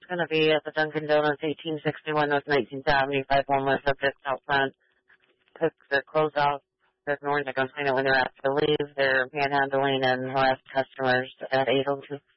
It's going to be at the Dunkin' Donuts, 1861 North 19th Avenue, 5 homeless subjects out front. Took their clothes off, they're ignoring, they're going to find out when they're asked to leave, they're panhandling and harassed customers at 802